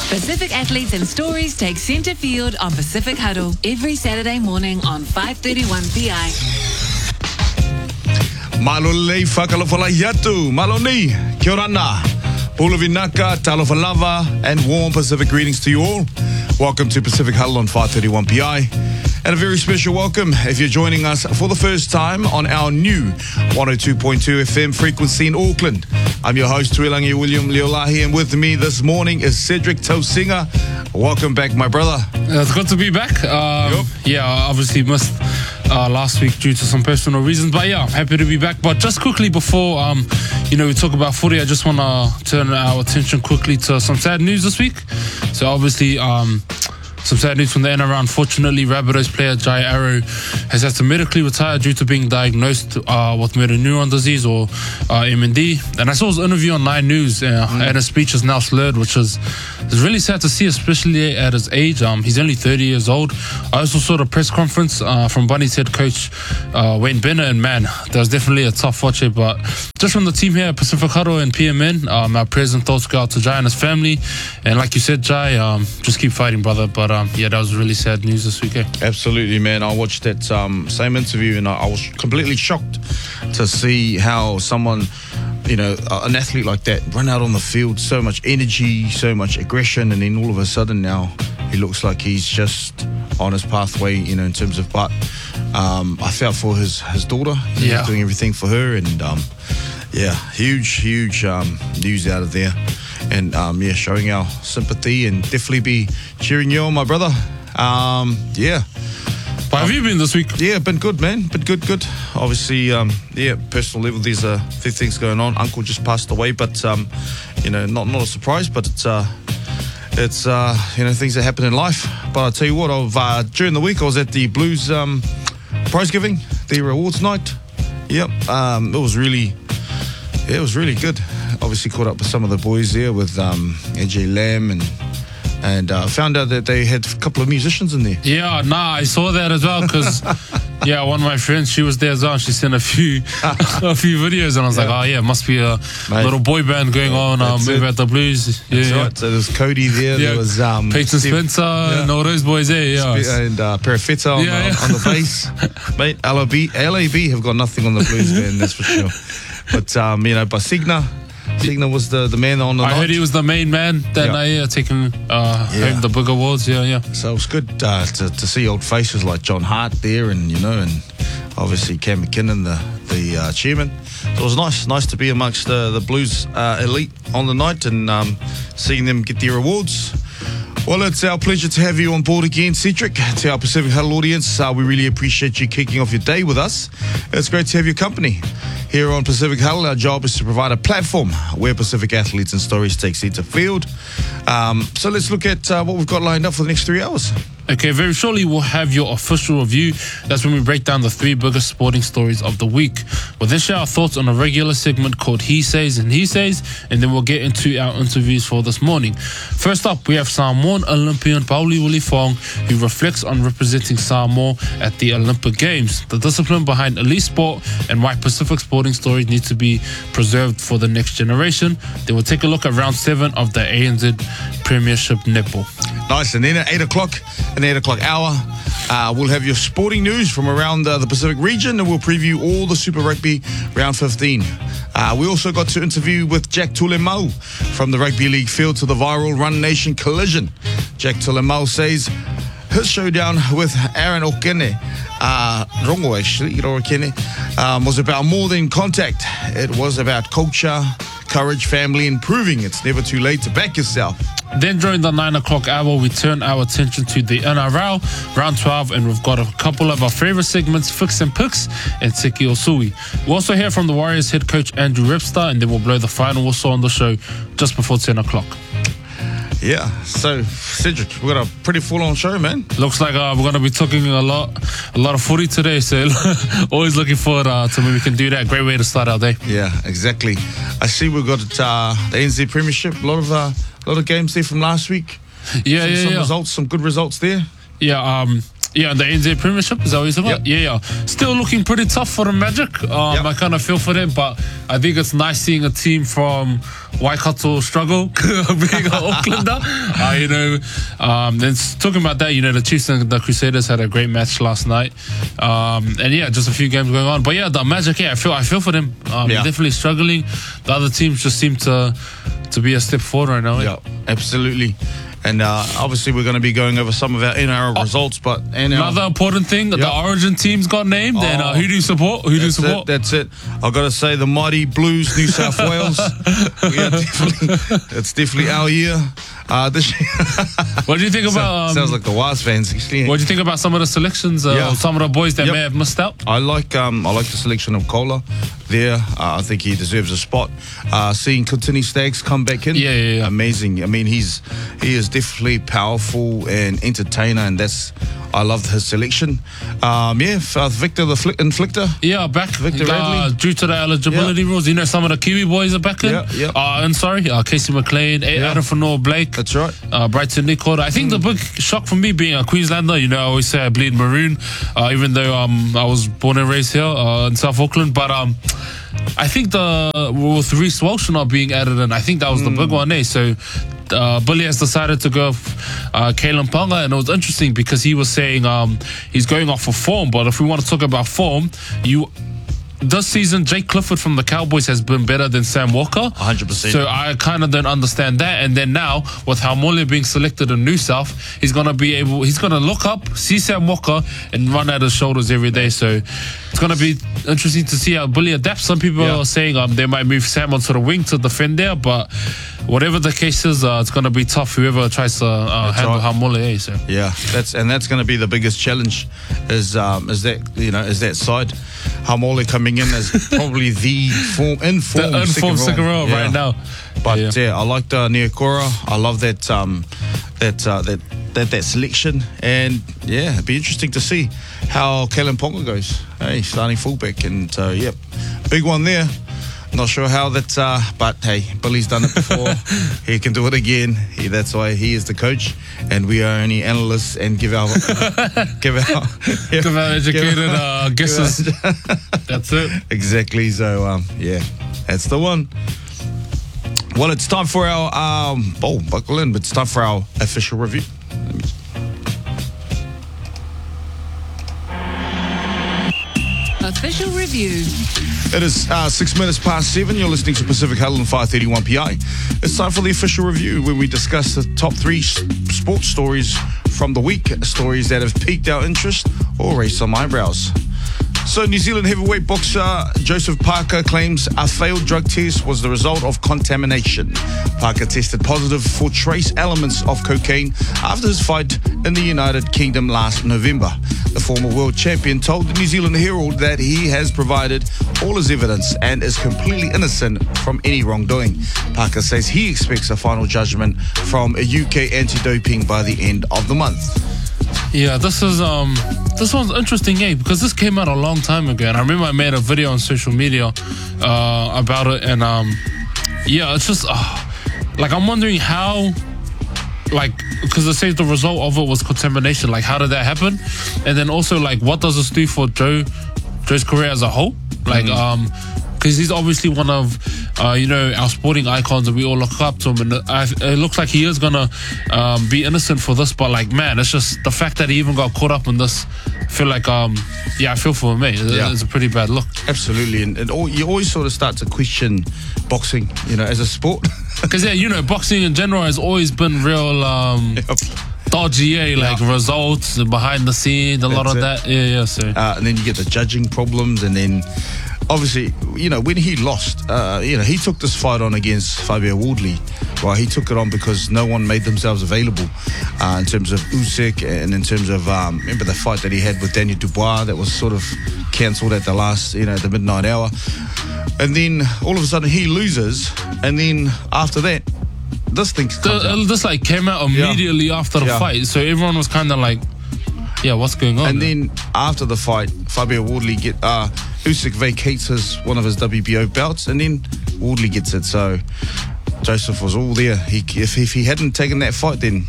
Pacific athletes and stories take centre field on Pacific Huddle every Saturday morning on 5:31 PI. Malolei whakalawhalai atu. Maloni, kia ora ana. Pula vinaka, talofa lava, and warm Pacific greetings to you all. Welcome to Pacific Huddle on 5:31 PI. And a very special welcome if you're joining us for the first time on our new 102.2 FM frequency in Auckland. I'm your host, Tuilangi William Leolahi, and with me this morning is Cedric Tausinga. Welcome back, my brother. It's good to be back. Yeah, I obviously missed last week due to some personal reasons, but yeah, I'm happy to be back. But just quickly before, we talk about footy, I just want to turn our attention quickly to some sad news this week. So obviously, some sad news from the NRL. Unfortunately, Rabbitohs player Jai Arrow has had to medically retire due to being diagnosed with motor neuron disease, or MND. And I saw his interview on 9 News, and his speech is now slurred, which is really sad to see, especially at his age. He's only 30 years old. I also saw the press conference from Bunny's head coach, Wayne Bennett, and man, that was definitely a tough watch here. But just from the team here at Pacific Huddle and PMN, our prayers and thoughts go out to Jai and his family. And like you said, Jai, just keep fighting, brother. But yeah, that was really sad news this weekend. Absolutely, man. I watched that same interview and I was completely shocked to see how someone, an athlete like that run out on the field, so much energy, so much aggression, and then all of a sudden now he looks like he's just on his pathway, in terms of, but I felt for his daughter. Yeah. He's doing everything for her, and huge news out of there. And showing our sympathy and definitely be cheering you on, my brother. But have you been this week? Yeah, been good, man. Been good. Obviously, personal level, there's a few things going on. Uncle just passed away, but not a surprise. But it's things that happen in life. But I'll tell you what, during the week I was at the Blues prize giving, the rewards night. Yep, it was really good. Obviously caught up with some of the boys there with AJ Lamb and found out that they had a couple of musicians in there. Yeah, I saw that as well because one of my friends, she was there as well. She sent a few videos, and I was like, oh yeah, must be a little boy band going on over at the Blues. That's right. So there's Cody there. There was Peyton Spencer and all those boys there. Yeah, and Perifetta on the bass. Mate, LAB have got nothing on the Blues band, that's for sure. But but Signa was the man on the night. I heard he was the main man that night, taking home the big awards. Yeah. So it was good to see old faces like John Hart there, and and obviously Cam McKinnon, the chairman. So it was nice to be amongst the Blues elite on the night and seeing them get their awards. Well, it's our pleasure to have you on board again, Cedric. To our Pacific Huddle audience, we really appreciate you kicking off your day with us. It's great to have your company. Here on Pacific Huddle, our job is to provide a platform where Pacific athletes and stories take centre field. So let's look at what we've got lined up for the next 3 hours. Okay, very shortly we'll have your official review. That's when we break down the 3 biggest sporting stories of the week. We'll then share our thoughts on a regular segment called He Says and He Says, and then we'll get into our interviews for this morning. First up, we have Samoan Olympian Pauli Wilifong, who reflects on representing Samoa at the Olympic Games, the discipline behind elite sport, and why Pacific sporting stories need to be preserved for the next generation. Then we'll take a look at round 7 of the ANZ Premiership Netball. Nice, and then at 8 o'clock, in the 8 o'clock hour, we'll have your sporting news from around the Pacific region, and we'll preview all the Super Rugby round 15. We also got to interview with Jack Tulemau from the Rugby League field to the viral Run Nation collision. Jack Tulemau says his showdown with Aaron Okene, Rongo actually, Okene, was about more than contact. It was about culture, courage, family, and proving it's never too late to back yourself. Then during the 9 o'clock hour, we turn our attention to the NRL, round 12, and we've got a couple of our favourite segments, Fix and Picks and Tiki Osui. We'll also hear from the Warriors head coach Andrew Repstar, and then we'll blow the final whistle on the show just before 10 o'clock. Yeah, so Cedric, we've got a pretty full-on show, man. Looks like we're going to be talking a lot of footy today, so always looking forward to when we can do that. Great way to start our day. Yeah, exactly. I see we've got the NZ Premiership, a lot of games there from last week. Some results, some good results there. Yeah, Yeah, the NZ Premiership, is that what you're talking about? Yeah. Still looking pretty tough for the Magic. I kind of feel for them, but I think it's nice seeing a team from Waikato struggle, being an Aucklander. Then talking about that, the Chiefs and the Crusaders had a great match last night. Just a few games going on. But yeah, the Magic, I feel for them. They're definitely struggling. The other teams just seem to be a step forward right now. Yeah, absolutely. And obviously we're going to be going over some of our NRL results, but another important thing, the Origin teams got named. And who do you support? That's it. I've got to say the mighty Blues, New South Wales. It's definitely our year. This year. What do you think about? Sounds like the Waz fans. Actually. What do you think about some of the selections? Some of the boys that may have missed out. I like the selection of Kola there. I think he deserves a spot. Seeing Kotini Staggs come back in, amazing. I mean, he is definitely powerful and entertainer, and I loved his selection. Victor the Inflictor. Yeah, back. Victor Radley. Due to the eligibility rules, some of the Kiwi boys are back in. Casey McLean, Adam Fanor Blake. That's right. Brighton Nicola. I think the big shock for me being a Queenslander, I always say I bleed maroon, even though I was born and raised here in South Auckland. But I think with Reece Walsh not being added in, I think that was the big one, So Billy has decided to go Kalen Ponga, and it was interesting because he was saying he's going off for form. But if we want to talk about form, this season, Jake Clifford from the Cowboys has been better than Sam Walker. 100%. So I kind of don't understand that. And then now, with Haumole being selected in New South, he's going to look up, see Sam Walker, and run at his shoulders every day. So it's going to be interesting to see how Billy adapts. Some people are saying they might move Sam onto the wing to defend there, but whatever the case is, it's going to be tough. Whoever tries to handle Haumole. So yeah, that's going to be the biggest challenge. Is that side? Haumole coming in as probably the informed second row right now. But I like the Niokora. I love that selection, and it'd be interesting to see how Kalen Ponga goes. Hey, starting fullback, and big one there. Not sure how that, but hey, Billy's done it before. He can do it again. That's why he is the coach, and we are only analysts and give our educated guesses. That's it. Exactly. So that's the one. Well, it's time for our buckle in, but it's time for our official review. Official review. It is 6 minutes past 7. You're listening to Pacific Huddle on 531 PI. It's time for the official review, where we discuss the top 3 sports stories from the week, stories that have piqued our interest or raised some eyebrows. So New Zealand heavyweight boxer Joseph Parker claims a failed drug test was the result of contamination. Parker tested positive for trace elements of cocaine after his fight in the United Kingdom last November. The former world champion told the New Zealand Herald that he has provided all his evidence and is completely innocent from any wrongdoing. Parker says he expects a final judgment from a UK anti-doping by the end of the month. Yeah, this one's interesting, because this came out a long time ago, and I remember I made a video on social media about it, and it's just I'm wondering how, because it says the result of it was contamination. How did that happen? And then also, what does this do for Joe's career as a whole? Because he's obviously one of our sporting icons, and we all look up to him, and it looks like he is gonna be innocent for this, but it's just the fact that he even got caught up in this. I feel I feel for him, mate. It's a pretty bad look. Absolutely, and you always sort of start to question boxing, as a sport. Because boxing in general has always been real dodgy, results behind the scenes, a lot of that. So and then you get the judging problems, and then obviously, when he lost, he took this fight on against Fabio Wardley. Well, he took it on because no one made themselves available in terms of Usyk, and in terms of, remember the fight that he had with Daniel Dubois that was sort of cancelled at the last, the midnight hour. And then all of a sudden he loses, and then after that, this thing comes out. This came out immediately after the fight, so everyone was kind of what's going on? And then after the fight, Fabio Wardley Usyk vacates one of his WBO belts, and then Wardley gets it. So Joseph was all there. If he hadn't taken that fight, then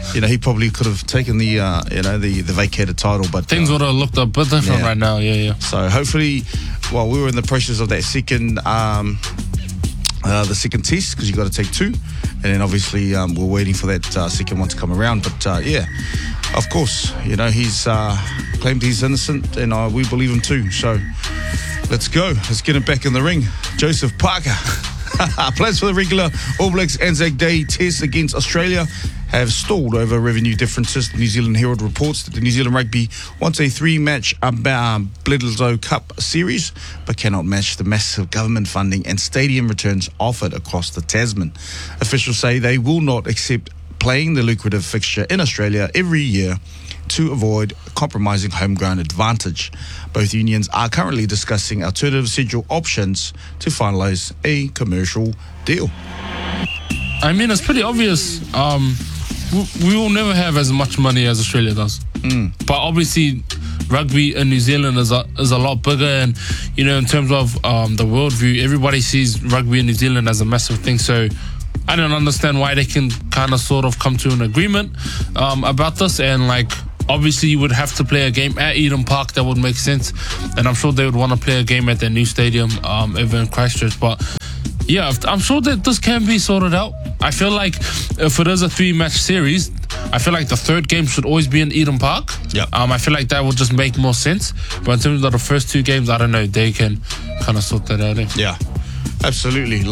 he probably could have taken the the vacated title, but Things would have looked a bit different Yeah. right now. Yeah. so hopefully, well, we were in the process of that second the second test, because you got to take two, and then obviously we're waiting for that second one to come around. But of course, he's claimed he's innocent, and we believe him too. So let's go. Let's get him back in the ring. Joseph Parker. Plans for the regular All Blacks Anzac Day test against Australia have stalled over revenue differences. The New Zealand Herald reports that the New Zealand Rugby wants a three-match Bledisloe Cup series, but cannot match the massive government funding and stadium returns offered across the Tasman. Officials say they will not accept playing the lucrative fixture in Australia every year to avoid compromising home ground advantage. Both unions are currently discussing alternative schedule options to finalise a commercial deal. I mean, it's pretty obvious. We will never have as much money as Australia does. But obviously, rugby in New Zealand is a lot bigger, and in terms of the worldview, everybody sees rugby in New Zealand as a massive thing. So I don't understand why they can kind of sort of come to an agreement about this. And obviously you would have to play a game at Eden Park. That would make sense, and I'm sure they would want to play a game at their new stadium over in Christchurch. But yeah, I'm sure that this can be sorted out. I feel like if it is a 3-match series, I feel like the third game should always be in Eden Park. Yeah. I feel like that would just make more sense. But in terms of the first 2 games, I don't know, they can kind of sort that out. Yeah, absolutely.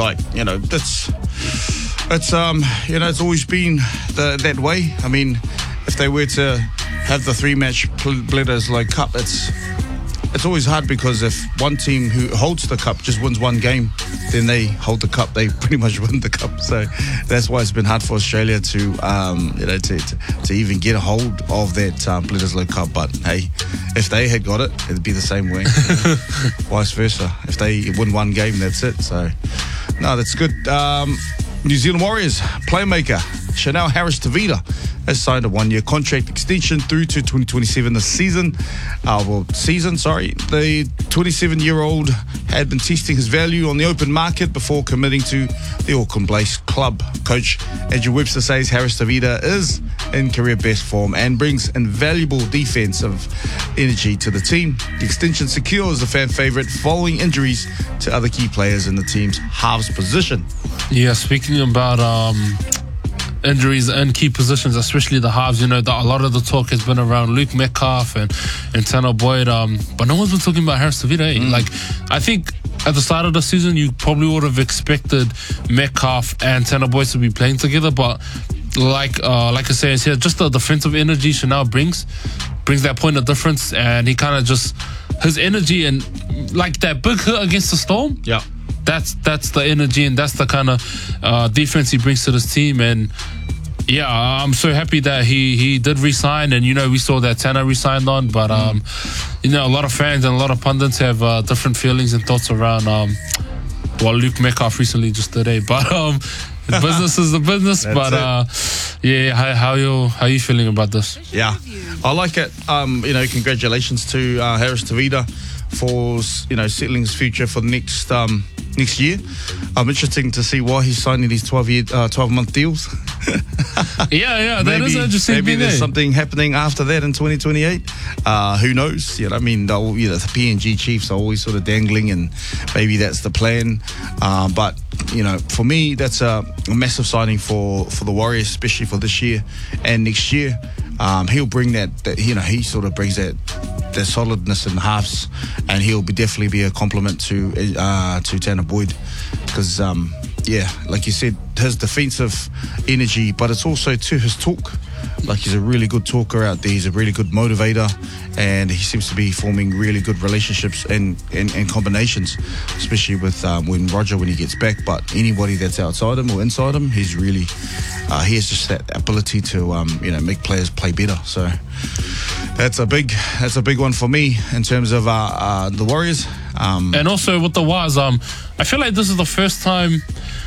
It's always been that way. I mean, if they were to have the 3-match Bledisloe Cup, it's always hard, because if one team who holds the cup just wins one game, then they hold the cup. They pretty much win the cup. So that's why it's been hard for Australia to even get a hold of that Bledisloe Cup. But hey, if they had got it, it'd be the same way. Vice versa. If they win one game, that's it. So no, that's good. New Zealand Warriors playmaker Chanel Harris-Tavita has signed a 1-year contract extension through to 2027 this season. The 27-year-old had been testing his value on the open market before committing to the Auckland-based club. Coach Andrew Webster says Harris-Tavita is in career best form and brings invaluable defensive energy to the team. The extension secures the fan favourite following injuries to other key players in the team's halves position. Yeah, speaking about injuries in key positions, especially the halves, a lot of the talk has been around Luke Metcalf and Tanner Boyd, but no one's been talking about Harris-Tavita. I think at the start of the season, you probably would have expected Metcalf and Tanner Boyd to be playing together, but like I say, it's here, just the defensive energy Chanel brings that point of difference, and he kind of just, his energy and that big hit against the Storm. Yeah. That's the energy, and that's the kind of defense he brings to this team. And yeah, I'm so happy that he did resign, and we saw that Tanner resigned on, but a lot of fans and a lot of pundits have different feelings and thoughts around Luke Metcalf recently just today, but business is the business. But how you feeling about this? Yeah, I like it. Congratulations to Harris-Tavita for settling his future for the next year. Interesting to see why he's signing these 12-month deals. Yeah, that is interesting. Maybe there's something happening after that in 2028. Who knows? The PNG Chiefs are always sort of dangling, and maybe that's the plan. But for me, that's a massive signing for the Warriors, especially for this year and next year. He'll bring that he sort of brings that solidness in the halves, and he'll definitely be a compliment to Tanner Boyd, because like you said, his defensive energy, but it's also to his talk. He's a really good talker out there. He's a really good motivator, and he seems to be forming really good relationships and combinations, especially with when he gets back. But anybody that's outside him or inside him, he's really he has just that ability to make players play better. So that's a big one for me in terms of the Warriors. And also with the Waz, I feel like this is the first time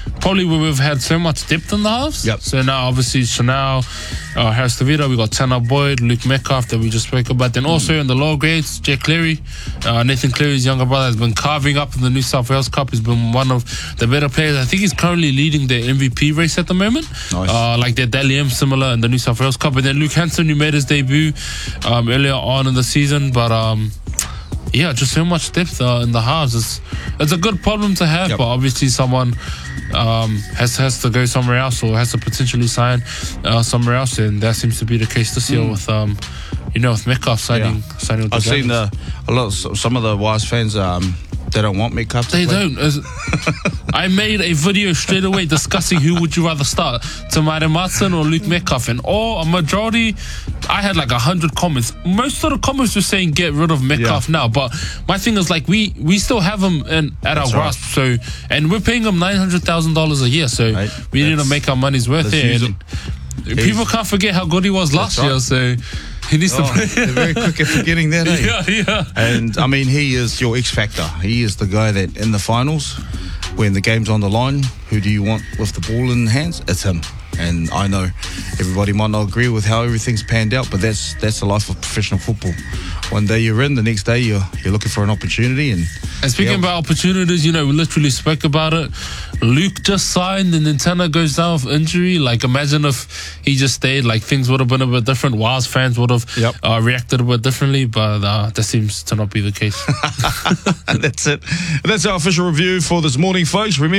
probably where we've had so much depth in the halves. Yep. So now, obviously, Chanel, Harris Tavita, we got Tanner Boyd, Luke Metcalf that we just spoke about. Then also in the lower grades, Jack Cleary, Nathan Cleary's younger brother, has been carving up in the New South Wales Cup. He's been one of the better players. I think he's currently leading the MVP race at the moment. Nice. Like their Dally M similar in the New South Wales Cup. And then Luke Hanson, who made his debut earlier on in the season. But yeah, just so much depth in the halves. It's a good problem to have, Yep. but obviously someone has to go somewhere else or has to potentially sign somewhere else, and that seems to be the case this year with with Metcalf signing with the I've seen Dragons. some of the Wise fans. They don't want Metcalf to They play. don't. I made a video straight away discussing who would you rather start, Tamari Martin or Luke Metcalf, and a majority, I had like 100 comments. Most of the comments were saying get rid of Metcalf now, but my thing is like we still have him at our grasp, so, and we're paying him $900,000 a year, so Right. we need to make our money's worth let's here. use And people can't forget how good he was last year, so he needs to play. They're very quick at forgetting that. Eh? Yeah. And I mean, he is your X factor. He is the guy that in the finals, when the game's on the line, who do you want with the ball in hands? It's him. And I know everybody might not agree with how everything's panned out, but that's the life of professional football. One day you're in, the next day you're looking for an opportunity. And speaking about opportunities, we literally spoke about it. Luke just signed and then Tanner goes down with injury. Like, imagine if he just stayed, like, things would have been a bit different. Wales fans would have reacted a bit differently, but that seems to not be the case. that's it. That's our official review for this morning, folks. Remember